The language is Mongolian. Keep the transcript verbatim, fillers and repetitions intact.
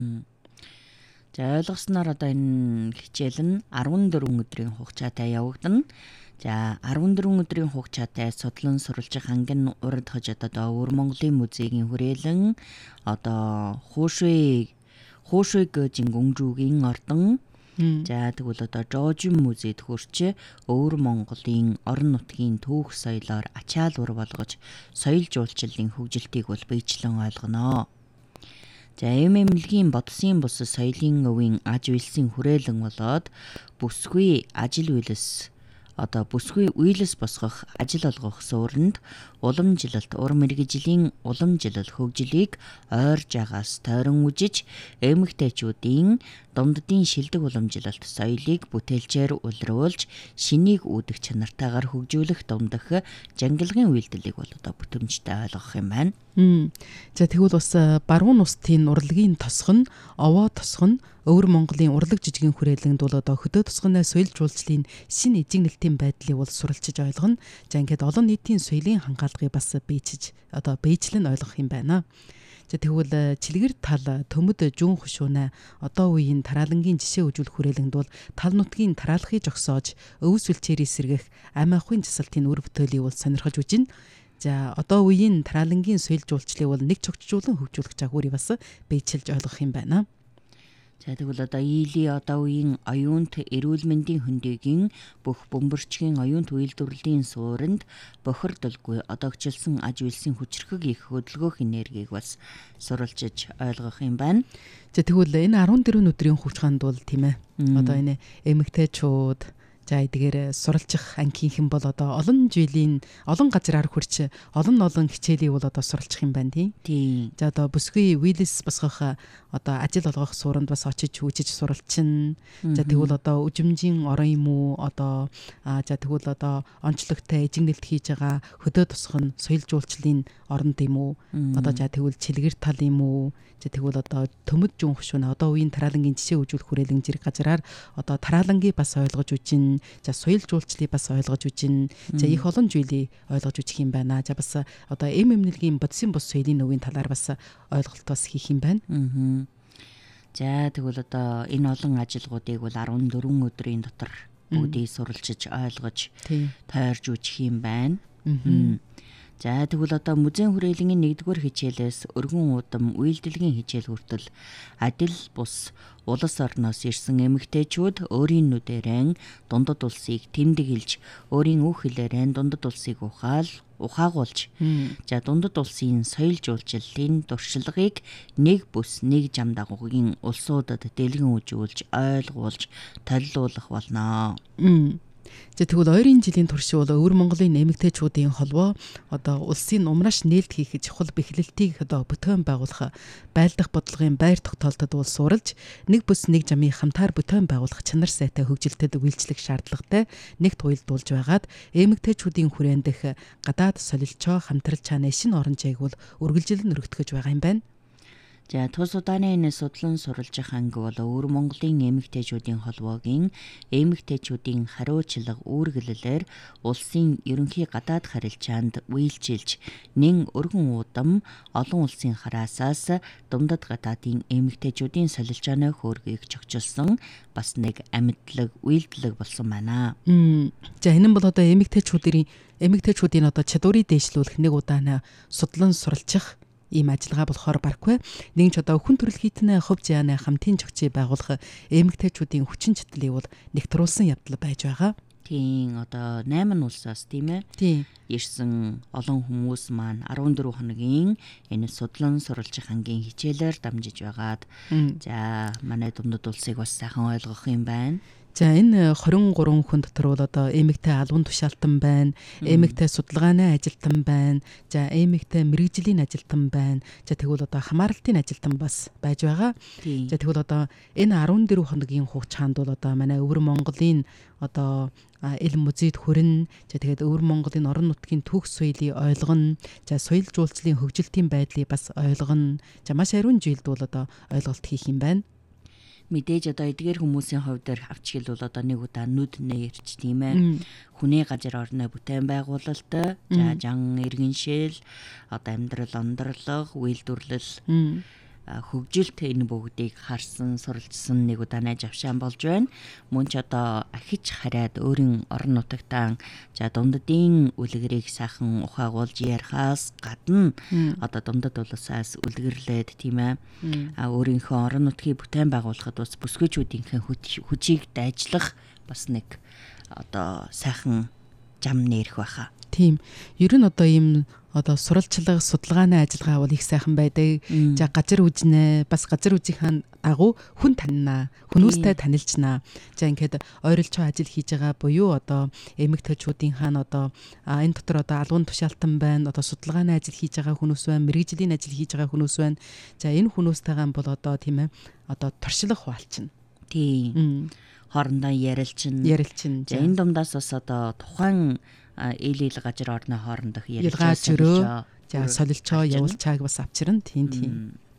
За ойлгосноор одоо энэ хичээл нь арван дөрвөн өдрийн хугацаатай явагдана. За арван дөрвөн өдрийн хугацаатай судлан сурвалжих ангийн урд хажууд одоо Өвөр Монголын музейгийн хүрээлэн одоо Хуушуй Хуушуй гожин гүнжүүгийн ордон. За тэгвэл одоо Жожин музейд хөрч Өвөр Монголын орон нутгийн түүх соёлоор ачаалбар болгож соёл жуулчлалын хөгжилтийг бол биечлэн ойлгоно. За эм эмнэлгийн бодсон бус соёлын өвийн аж үйлсийн хүрээлэн болоод бүсгүй ажил үйлс одоо бүсгүй үйлс босгох ажил олгох суурьнд уламжилалт ур мэргэжлийн уламжилал хөгжлийг ойр жагаас тойрон үжиж эмэгтэйчүүдийн дунддын шилдэг уламжилалт соёлыг бүтээлчээр улруулж шинийг үүдэх чанартаагаар хөгжүүлэх дундах жангилгын үйлдэлийг бол одоо бүтэмжтэй ойлгох юм байна. За тэгвэл бас баруун устын урлагийн тосгон, овоо тосгон, Өвөр Монголын урлаг жижигэн хүрээлэнд бол одоо хөдөө тосгоны соёл жуулчлалын шинэ эзэгнэлтийн байдлыг бол суралцж ойлгоно. За ингээд олон нийтийн соёлын хангаалгыг бас бийчиж одоо бийжлэн ойлгох юм байна. За тэгвэл чилгэр тал төмөд жүүн хушууна одоо үеийн тараалангийн жишээ үзүүлэх хүрээлэнд бол тал нутгийн тараалахыг жогсоож өвс үлчээрийг сэргэх ам ахуйн засалтын үр бүтээлийг бол сонирхож үжин. За одоо үеийн тараалангийн соёл жуулчлалыг бол нэг чогтжуулан хөгжүүлэх загварыг бас бийчилж ойлгох юм байна. За тэгвэл одоо Ийли одоо үеийн оюунт эрүүл мэндийн хөндийгийн бүх бөмбөрчгийн оюунт үйлдвэрлэлийн суурьнд бохирдолгүй одоогчлсон аж үйлсийн хүчрхэг их хөдөлгөөх энергийг бас суралцж ойлгох юм байна. За тэгвэл энэ арван дөрвөн өдрийн хугацаанд бол тийм ээ. Одоо энэ эмэгтэйчүүд за эдгээр суралцах анхийнхэн бол одоо олон жилийн олон газраар хурч олон олон хичээлийг бол одоо суралцах юм байна тийм. За одоо бүсгүй үйлс босгох одоо ажил олгох суурьнд бас очиж үжиж суралцсан. За тэгвэл одоо үжимжийн орон юм уу одоо за тэгвэл одоо онцлогтой эзэгнэлт хийж байгаа хөдөө тосгон соёл жуулчлалын оронд юм уу одоо за тэгвэл чилгэр тал юм уу за тэгвэл одоо төмөд жүүн хушууна одоо үеийн тараалангийн жишээ үзүүлэх хүрээлэн зэрэг газраар одоо тараалангийг бас ойлгож үжин. За соёл жуулчлалыг бас ойлгож үжин. За их олон зүйлийг ойлгож үжих юм байна. За бас одоо эм эмнэлгийн бодсон бус соёлын өвийн талаар бас ойлголт бас хийх юм байна. Аа. За тэгвэл одоо энэ олон ажилгуудыг бол арван дөрвөн өдрийн дотор бүгдийг суралцж ойлгож тойрж үжих юм байна. За тэгвэл одоо музейн хүрээлэнгийн нэгдүгээр хичээлээс өргөн удам үйлдэлгийн хичээл хүртэл адил бус улс орноос ирсэн эмэгтэйчүүд өөрийн нүдэрэн дундад улсыг тэмдэглэж өөрийн үг хэлээрэн дундад улсыг ухаал ухаагуулж за дундад улсын соёл жуулчлалын туршлагыг нэг бүс нэг зам дагуугийн улсуудад дэлгэн үзүүлж ойлгуулж толилуулах болно. За тэгвэл ойрын жилийн туршид бол Өвөр Монголын эмэгтэйчүүдийн холбоо одоо улсын умрааш нээлт хийх чухал бэхлэлтийг одоо бүтээн байгуулах байлдах бодлогын байр тогтоолтод бол суралж нэг бүс нэг замыг хамтаар бүтээн байгуулах чанар сайтай хөгжилтэд үйлчлэх шаардлагатай нэгт уялдуулж байгаад эмэгтэйчүүдийн хүрээн дэх гадаад солилцоо хамтрал чанаа шинэ орон зайг бол үргэлжилэн өргөтгөж байгаа юм байна. За тус удааны энэ судлан суралцах анги бол Өвөр Монголын эмэгтэйчүүдийн холбоогийн эмэгтэйчүүдийн хариуцлага үүргэлэлээр улсын ерөнхий гадаад харилцаанд үйлчилж нэн өргөн удам олон улсын хараасаас дундад гадаадын эмэгтэйчүүдийн солилцооны хөөргийг чогчилсон бас нэг амьдлаг үйлдэлэг болсон байна. За энэ нь бол одоо эмэгтэйчүүдийн эмэгтэйчүүдийн одоо чадварыг дээшлүүлэх нэг удаана судлан суралцах ийм ажиллагаа болохоор барахгүй нэг ч одоо хүн төрөл хийтнэ хувь зяаны хамтын зохицыг байгуулах эмэгтэйчүүдийн хүчин чадлыг бол нэгтруулсан явдал байж байгаа. Тийм одоо найман улсаас тийм ээ. Тийм. Ирсэн олон хүмүүс маань арван дөрвөн хоногийн энэ судлан суралцах ангийн хичээлээр дамжиж байгаад за манай дундад улсыг бас сайхан ойлгох юм байна. За энэ хорин гурван хүн дотор бол одоо эмэгтэй албан тушаалтан байна, эмэгтэй судалгааны ажилтан байна, за эмэгтэй мэрэгжлийн ажилтан байна. За тэгвэл одоо хамааралтын ажилтан бас байж байгаа. За тэгвэл одоо энэ арван дөрвөн хоногийн хугацаанд бол одоо манай Өвөр Монголын одоо эл музейд хүрэн за тэгээд Өвөр Монголын орон нутгийн түүх соёлыг ойлгоно. За соёл жуулчлалын хөгжилтийн байдлыг бас ойлгоно. За маш ариун жилд бол одоо ойлголт хийх юм байна. Мэдээж одоо эдгээр хүмүүсийн хувьд авч хэл бол одоо нэг удаа нүд нээрч тийм ээ. Хүний газар орны бүтээн байгуулалт, за жан иргэншил, одоо амьдрал ондролго, үйлдвэрлэл хөгжилт энэ бүгдийг харсан, суралцсан нэг удаа найз авшаан болж байна. Мөн ч одоо ахиж хараад өөрийн орон нутагтаа за дундадын үлгэрийг сайхан ухаагуулж ярихаас гадна одоо дундад улсаас үлгэрлээд тийм ээ а өөрийнхөө орон нутгийг бүтээн байгуулахад бас бүсгүйчүүдийнхээ хүчийг дайжлах бас нэг одоо сайхан зам нэрх байхаа. Тийм. Ер нь одоо ийм одоо суралцлага, судалгааны ажиллагаа бол их сайхан байдаг. За газар үзнэ, бас газар үзийнхаа агуу хүн таньнаа, хүмүүстээ танилцнаа. За ингээд ойролцоо ажил хийж байгаа буюу одоо эмэгтэйчүүдийнхаа одоо энэ дотор одоо албан тушаалтан байна, одоо судалгааны ажил хийж байгаа хүмүүс байна, мэрэгжлийн ажил хийж байгаа хүмүүс байна. За энэ хүмүүстэйгээ бол одоо тийм ээ одоо туршлах хуваалцна. Тийм. Хоорондоо ярилцна. Ярилцна. За энэ дундаас бас одоо тухайн ил ил газар орны хоорондох ярилцаа, за солилцоо явуулчааг бас авчирна. Тийм тийм.